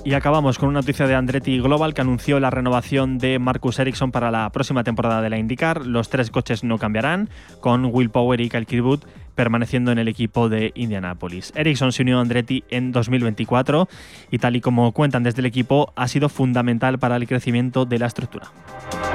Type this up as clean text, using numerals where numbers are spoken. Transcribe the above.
Y acabamos con una noticia de Andretti Global, que anunció la renovación de Marcus Ericsson para la próxima temporada de la IndyCar. Los 3 coches no cambiarán, con Will Power y Kyle Kirkwood permaneciendo en el equipo de Indianapolis. Ericsson se unió a Andretti en 2024 y, tal y como cuentan desde el equipo, ha sido fundamental para el crecimiento de la estructura.